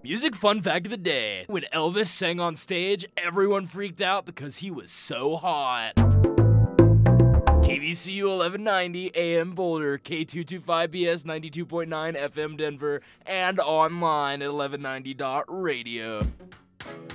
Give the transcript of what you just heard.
Music fun fact of the day. When Elvis sang on stage, everyone freaked out because he was so hot. KVCU 1190 AM Boulder, K225BS 92.9 FM Denver, and online at 1190.radio.